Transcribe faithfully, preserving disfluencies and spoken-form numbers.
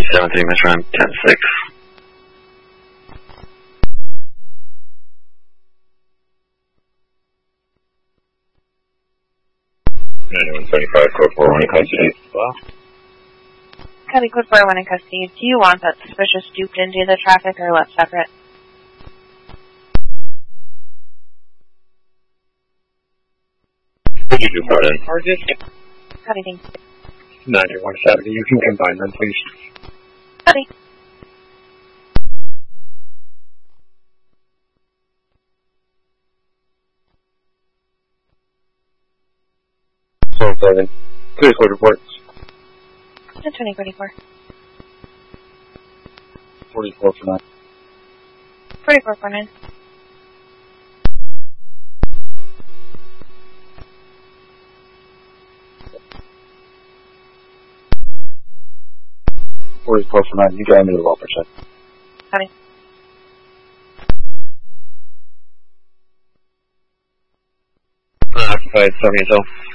seven three, Miss Run, ten six. ninety-one seventy-five, code four one in custody. Well. Copy, code four one in custody. Do you want that suspicious duped into the traffic or left separate? Could you do more than? Target Copy, thank you. ninety-one seventy. You can combine them, please. Copy. Four seven. Clear code reports. ten twenty forty-four. Forty-four for nine. forty-four forty-nine. Forty-four for nine. You got me the roll percent. Copy. Occupied, seventy yourself.